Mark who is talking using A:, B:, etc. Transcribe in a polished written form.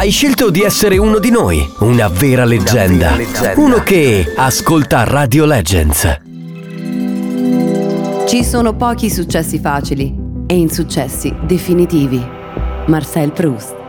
A: Hai scelto di essere uno di noi, una vera leggenda. Uno che ascolta Radio Legends.
B: Ci sono pochi successi facili e insuccessi definitivi. Marcel Proust.